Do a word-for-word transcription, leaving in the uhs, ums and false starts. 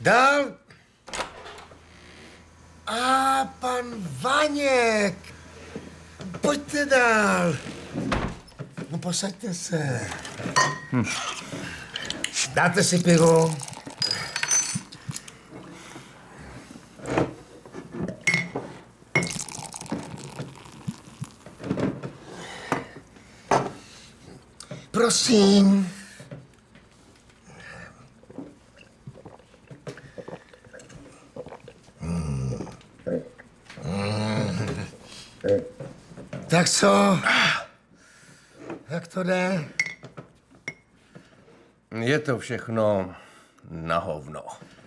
Dál. A pan Vaněk. Pojďte dál. No posaďte se. Hm. Dáte si pivo? Prosím. Hmm. Hmm. Tak co? Jak to jde? Je to všechno na hovno.